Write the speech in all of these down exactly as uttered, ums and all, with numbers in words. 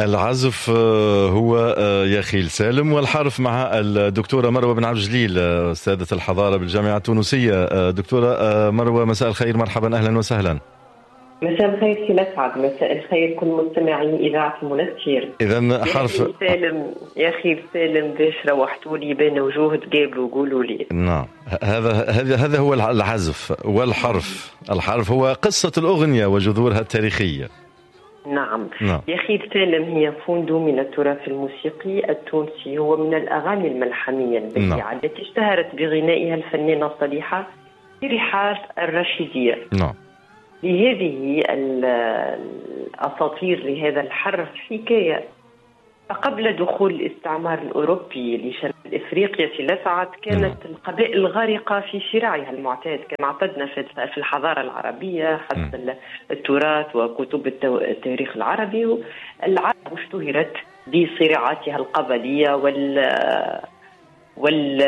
العزف هو يخيل سالم، والحرف مع الدكتورة مروة بن عبد الجليل أستاذة الحضارة بالجامعة التونسية. دكتورة مروة، مساء الخير، مرحبا، أهلا وسهلا. مساء الخير سي مسعد، مساء الخير كل مستمعين إذاعة المنستير. إذا حرف يا سالم يا خير سالم باش روحتوا لي بين وجوه تقابلوا وقولوا لي. نعم، هذا هذا هذا هو العزف والحرف. الحرف هو قصة الأغنية وجذورها التاريخية. نعم. نعم يا خير سالم هي فندق من التراث الموسيقي التونسي، هو من الأغاني الملحمية البديعة نعم. التي اشتهرت بغنائها الفنانة الصالحة في رحاب الرشيدية. نعم. لهذه الأساطير لهذا الحرف حكاية. فقبل دخول الاستعمار الأوروبي لشمال إفريقيا لسعد كانت نعم. القبائل الغارقة في شراعها المعتاد كما اعتدنا في الحضارة العربية حسب التراث وكتب التاريخ العربي. العرب اشتهرت بصراعاتها القبلية وال وال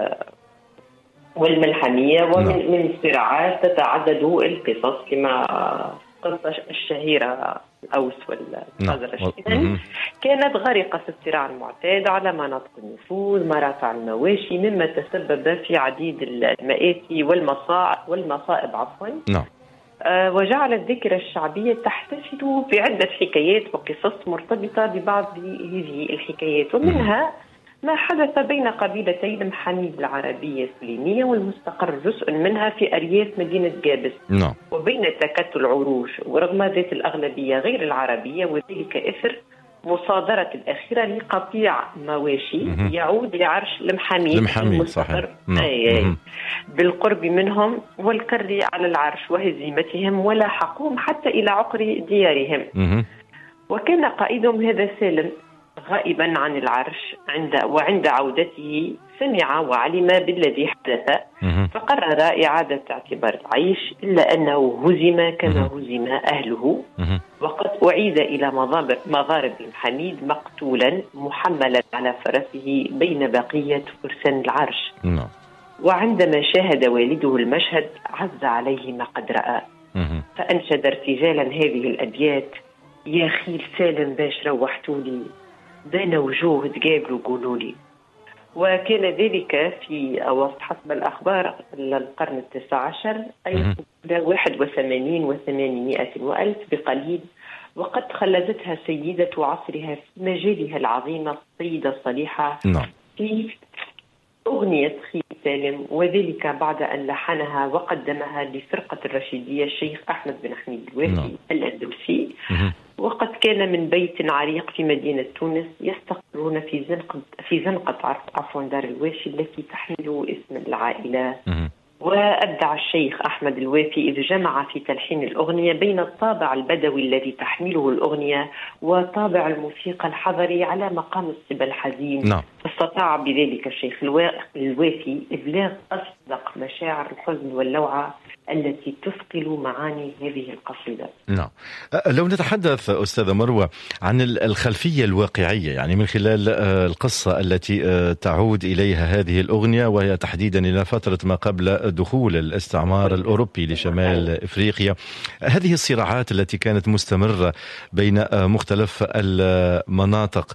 والملحمية، ومن من الصراعات تتعدد القصص كما قصة الشهيرة الأوس والخزرج. إذن كانت غارقة في الصراع المعتاد على مناطق النفوذ، مرافع المواشي، مما تسبب في عديد المآسي والمصاعب والمصائب عفوا. نعم. آه وجعل الذاكرة الشعبية تحتفظ بعدة حكايات وقصص مرتبطة ببعض هذه الحكايات، ومنها ما حدث بين قبيلتي المحاميد العربية السليمية والمستقر جزء منها في أرياف مدينة جابس. نعم. وبين تكتل عروش ورغم ذات الأغلبية غير العربية، وذلك إثر مصادرة الأخيرة لقطيع مواشي مم. يعود لعرش المحاميد المستقر نعم. بالقرب منهم والكر على العرش وهزيمتهم ولاحقوهم حتى إلى عقر ديارهم. مم. وكان وكان قائدهم هذا سالم غائبا عن العرش عند وعند عودته سمع وعلم بالذي حدث، فقرر إعادة اعتبار العيش، إلا أنه هزم كما هزم أهله، وقد أعيد إلى مضارب الحميد مقتولا محملا على فرسه بين بقية فرسان العرش. وعندما شاهد والده المشهد عز عليه ما قد رأى، فأنشد ارتجالا هذه الأبيات: يا خيل سالم باش روحتولي بين وجوه تقابلوا قولوا لي. وكان ذلك في أواسط حسب الأخبار القرن التاسع عشر، أي واحد وثمانين وثمانمائة وألف بقليل، وقد خلدتها سيدة عصرها في مجالها العظيمة السيدة الصالحة في أغنية خيل سالم، وذلك بعد أن لحنها وقدمها لفرقة الرشيدية الشيخ أحمد بن حميد الوافي الأندلسي. وقد كان من بيت عريق في مدينة تونس يستقرون في زنقة في زنقة عفوا دار الوافي التي تحمل اسم العائلة. وأبدع الشيخ أحمد الوافي إذ جمع في تلحين الأغنية بين الطابع البدوي الذي تحمله الأغنية وطابع الموسيقى الحضري على مقام الصبا الحزين. نعم. استطاع بذلك الشيخ الوافي إبلاغ أصدق مشاعر الحزن واللوعة التي تثقل معاني هذه القصيدة. نعم. لو نتحدث أستاذة مروة عن الخلفية الواقعية، يعني من خلال القصة التي تعود إليها هذه الأغنية، وهي تحديدا إلى فترة ما قبل دخول الاستعمار الأوروبي لشمال إفريقيا، هذه الصراعات التي كانت مستمرة بين مختلف المناطق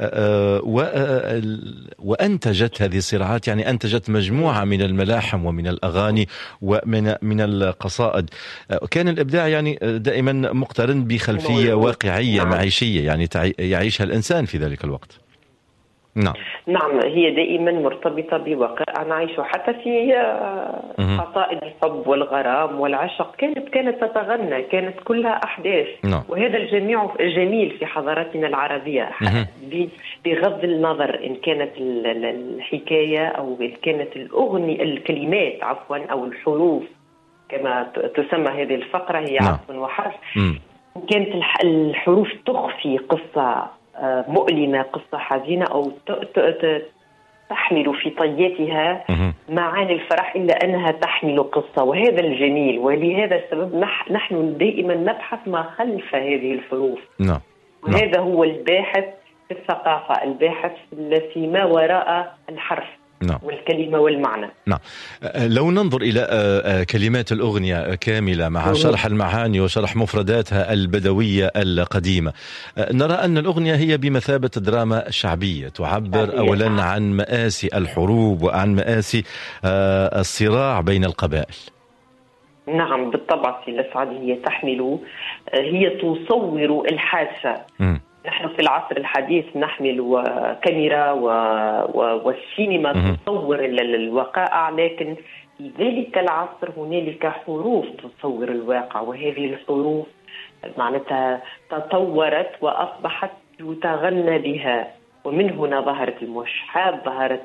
وأنتجت هذه الصراعات، يعني أنتجت مجموعة من الملاحم ومن الأغاني ومن من القصائد. كان الإبداع يعني دائما مقترن بخلفية واقعية معيشية، يعني يعيشها الإنسان في ذلك الوقت. نعم. نعم، هي دائما مرتبطة بواقع نعيشه، حتى في قصائد الحب والغرام والعشق كانت كانت تتغنى، كانت كلها أحداث. نعم. وهذا الجميع الجميل في حضارتنا العربية، بغض النظر إن كانت الحكاية أو إن كانت الأغنية الكلمات عفوا أو الحروف كما تسمى هذه الفقرة، هي نعم. عفوا وحرف. مم. كانت الحروف تخفي قصة مؤلمة، قصة حزينة، أو تحمل في طياتها معاني الفرح، إلا أنها تحمل قصة، وهذا الجميل. ولهذا السبب نحن دائما نبحث ما خلف هذه الحروف. نعم. وهذا هو الباحث في الثقافة، الباحث في ما وراء الحرف. نعم. والكلمة والمعنى. نعم. لو ننظر إلى كلمات الأغنية كاملة مع شرح المعاني وشرح مفرداتها البدوية القديمة، نرى أن الأغنية هي بمثابة دراما شعبية تعبر أولا عن مآسي الحروب وعن مآسي الصراع بين القبائل. نعم بالطبع سي الأسعد، هي تحمل هي تصور الحادثة. م. نحن في العصر الحديث نحمل كاميرا و... و... والسينما م. تصور الوقائع، لكن في ذلك العصر هنالك حروف تصور الواقع، وهذه الحروف معناتها تطورت وأصبحت يتغنى بها، ومن هنا ظهرت الموشحات، ظهرت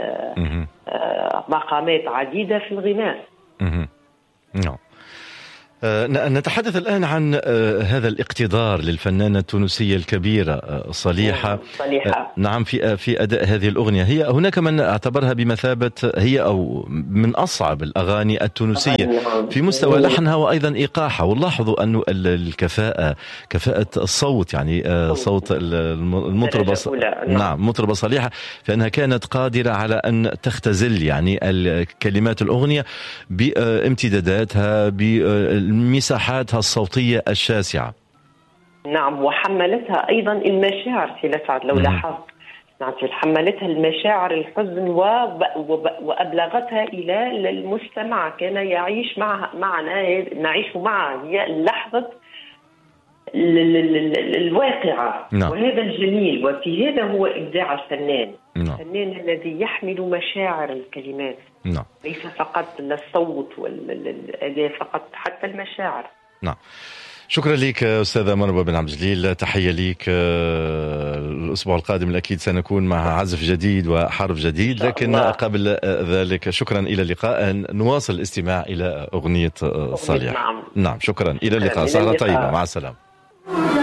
مقامات عديدة في الغناء. نعم. نتحدث الآن عن هذا الاقتدار للفنانة التونسية الكبيرة صليحة. صليحة. نعم، في في أداء هذه الأغنية. هي هناك من اعتبرها بمثابة هي أو من أصعب الأغاني التونسية في مستوى لحنها وأيضا إيقاعها، ونلاحظوا أنه الكفاءة كفاءة الصوت، يعني صوت المطربة نعم مطربة صليحة، فإنها كانت قادرة على أن تختزل يعني الكلمات الأغنية بامتداداتها بمساحاتها الصوتية الشاسعة. نعم، وحملتها أيضا المشاعر سي الأسعد لو لاحظت، نعم حملتها المشاعر الحزن وأبلغتها إلى المستمع، كان يعيش معها معنا نعيش معها هي لحظة الواقعة. نعم. وهذا الجميل، وفي هذا هو إبداع الفنان. نعم. الفنان الذي يحمل مشاعر الكلمات. نعم. ليس فقط الصوت والأداء فقط، حتى المشاعر. نعم. شكرا لك أستاذة مروة بن عبد الجليل، تحية لك. الأسبوع القادم الأكيد سنكون مع عزف جديد وحرف جديد، لكن قبل ذلك شكرا، إلى اللقاء. نواصل الاستماع إلى أغنية صالح. نعم. نعم شكرا، إلى اللقاء، سهرة طيبة، مع السلامة.